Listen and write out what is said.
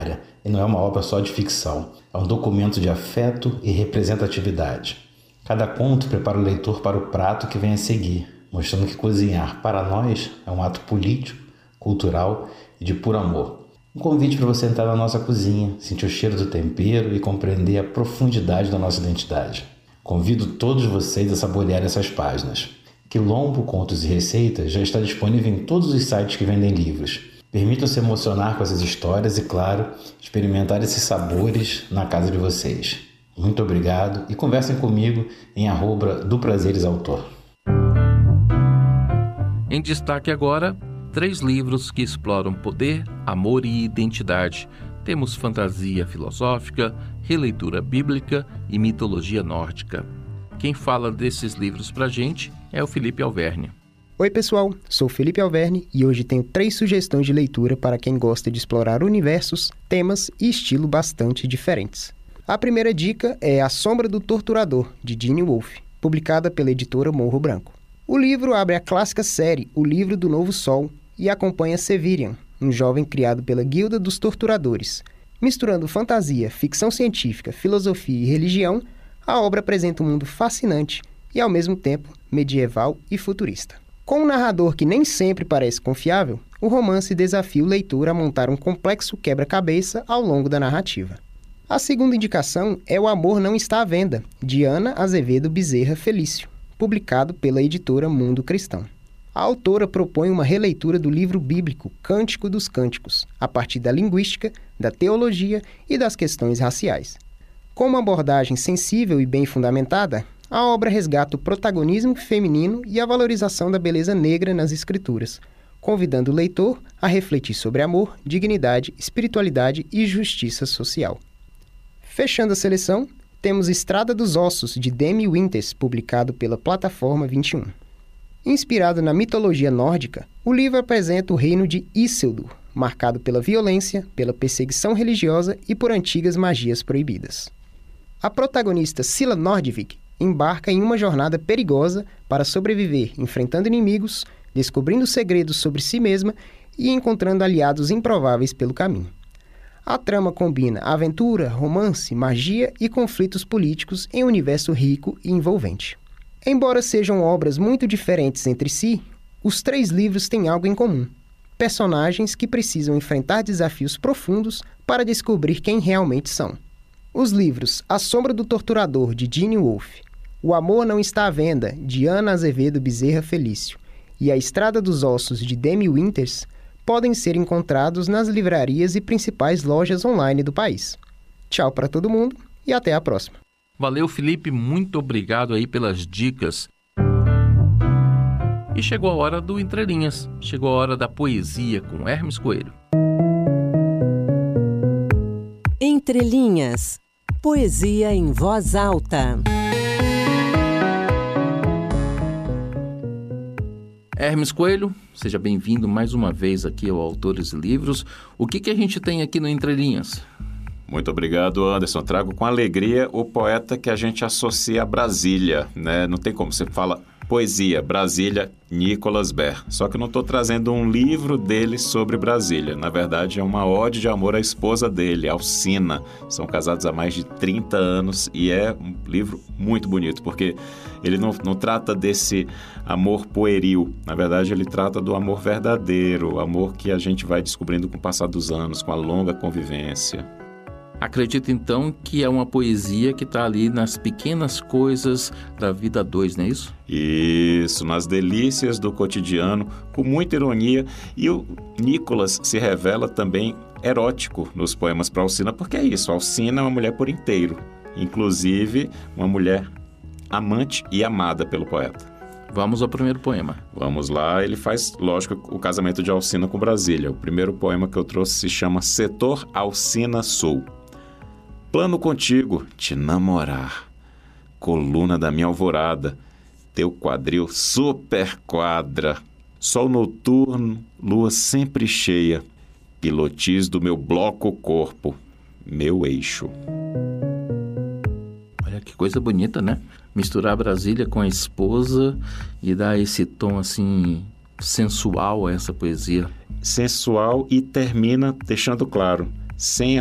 e não é uma obra só de ficção. É um documento de afeto e representatividade. Cada conto prepara o leitor para o prato que vem a seguir, mostrando que cozinhar para nós é um ato político, cultural e de puro amor. Um convite para você entrar na nossa cozinha, sentir o cheiro do tempero e compreender a profundidade da nossa identidade. Convido todos vocês a saborear essas páginas. Quilombo, Contos e Receitas já está disponível em todos os sites que vendem livros. Permitam-se emocionar com essas histórias e, claro, experimentar esses sabores na casa de vocês. Muito obrigado e conversem comigo em @doprazeresautor. Em destaque agora, 3 livros que exploram poder, amor e identidade. Temos fantasia filosófica, releitura bíblica e mitologia nórdica. Quem fala desses livros pra gente é o Felipe Alverne. Oi pessoal, sou Felipe Alverne e hoje tenho 3 sugestões de leitura para quem gosta de explorar universos, temas e estilo bastante diferentes. A primeira dica é A Sombra do Torturador, de Gene Wolfe, publicada pela editora Morro Branco. O livro abre a clássica série O Livro do Novo Sol e acompanha Severian, um jovem criado pela Guilda dos Torturadores. Misturando fantasia, ficção científica, filosofia e religião, a obra apresenta um mundo fascinante e, ao mesmo tempo, medieval e futurista. Com um narrador que nem sempre parece confiável, o romance desafia o leitor a montar um complexo quebra-cabeça ao longo da narrativa. A segunda indicação é O Amor Não Está à Venda, de Ana Azevedo Bezerra Felício, publicado pela editora Mundo Cristão. A autora propõe uma releitura do livro bíblico Cântico dos Cânticos, a partir da linguística, da teologia e das questões raciais. Com uma abordagem sensível e bem fundamentada, a obra resgata o protagonismo feminino e a valorização da beleza negra nas escrituras, convidando o leitor a refletir sobre amor, dignidade, espiritualidade e justiça social. Fechando a seleção, temos Estrada dos Ossos, de Demi Winters, publicado pela Plataforma 21. Inspirado na mitologia nórdica, o livro apresenta o reino de Isildur, marcado pela violência, pela perseguição religiosa e por antigas magias proibidas. A protagonista Scylla Nordvik embarca em uma jornada perigosa para sobreviver, enfrentando inimigos, descobrindo segredos sobre si mesma e encontrando aliados improváveis pelo caminho. A trama combina aventura, romance, magia e conflitos políticos em um universo rico e envolvente. Embora sejam obras muito diferentes entre si, os 3 livros têm algo em comum: personagens que precisam enfrentar desafios profundos para descobrir quem realmente são. Os livros A Sombra do Torturador, de Gene Wolfe, O Amor Não Está à Venda, de Ana Azevedo Bezerra Felício, e A Estrada dos Ossos, de Demi Winters, podem ser encontrados nas livrarias e principais lojas online do país. Tchau para todo mundo e até a próxima. Valeu, Felipe, muito obrigado aí pelas dicas. E chegou a hora do Entre Linhas, chegou a hora da poesia com Hermes Coelho. Entre Linhas, poesia em voz alta. Hermes Coelho, seja bem-vindo mais uma vez aqui ao Autores e Livros. O que a gente tem aqui no Entre Linhas? Muito obrigado, Anderson. Trago com alegria o poeta que a gente associa a Brasília, né? Não tem como, você fala poesia, Brasília, Nicholas Baer. Só que eu não estou trazendo um livro dele sobre Brasília. Na verdade, é uma ode de amor à esposa dele, Alcina. São casados há mais de 30 anos e é um livro muito bonito, porque ele não trata desse amor pueril. Na verdade, ele trata do amor verdadeiro, o amor que a gente vai descobrindo com o passar dos anos, com a longa convivência. Acredito, então, que é uma poesia que está ali nas pequenas coisas da vida a dois, não é isso? Isso, nas delícias do cotidiano, com muita ironia. E o Nicholas se revela também erótico nos poemas para Alcina, porque é isso, Alcina é uma mulher por inteiro, inclusive uma mulher amante e amada pelo poeta. Vamos ao primeiro poema. Vamos lá, ele faz, lógico, o casamento de Alcina com Brasília. O primeiro poema que eu trouxe se chama Setor Alcina Sou. Plano contigo, te namorar, coluna da minha alvorada, teu quadril super quadra, sol noturno, lua sempre cheia, pilotis do meu bloco corpo, meu eixo. Olha que coisa bonita, né? Misturar Brasília com a esposa e dar esse tom assim sensual a essa poesia. Sensual e termina deixando claro, sem